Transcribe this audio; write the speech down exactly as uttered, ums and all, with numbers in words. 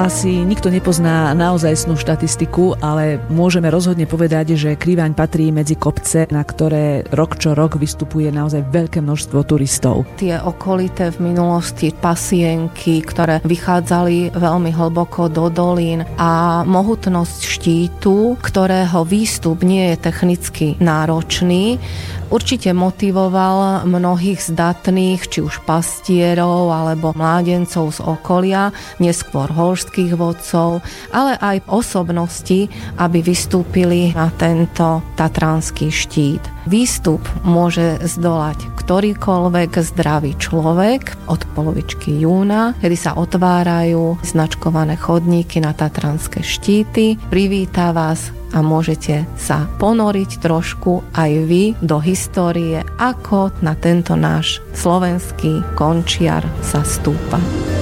Asi nikto nepozná naozajstnú štatistiku, ale môžeme rozhodne povedať, že Kriváň patrí medzi kopce, na ktoré rok čo rok vystupuje naozaj veľké množstvo turistov. Tie okolité v minulosti pasienky, ktoré vychádzali veľmi hlboko do dolín a mohutnosť štítu, ktorého výstup nie je technicky náročný, určite motivoval mnohých zdatných, či už pastierov alebo mládencov z okolia, neskôr holšských vodcov, ale aj osobnosti, aby vystúpili na tento tatranský štít. Výstup môže zdolať ktorýkoľvek zdravý človek od polovičky júna, kedy sa otvárajú značkované chodníky na tatranské štíty. Privítá vás a môžete sa ponoriť trošku aj vy do histórie, ako na tento náš slovenský končiar sa stúpa.